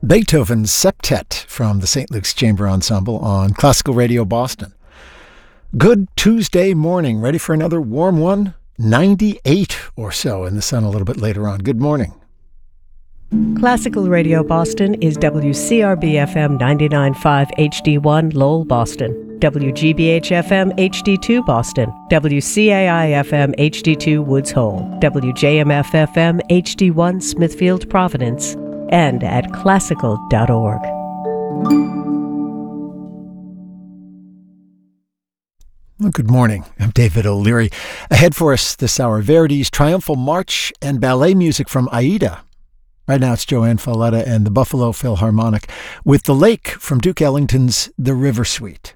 Beethoven's Septet from the St. Luke's Chamber Ensemble on Classical Radio Boston. Good Tuesday morning. Ready for another warm one? 98 or so in the sun a little bit later on. Good morning. Classical Radio Boston is WCRB-FM 99.5 HD1 Lowell, Boston, WGBH-FM HD2 Boston, WCAI-FM HD2 Woods Hole, WJMF-FM HD1 Smithfield, Providence, and at classical.org. Well, good morning. I'm David O'Leary. Ahead for us this hour, Verdi's Triumphal March and ballet music from Aida. Right now it's Joanne Falletta and the Buffalo Philharmonic with The Lake from Duke Ellington's The River Suite.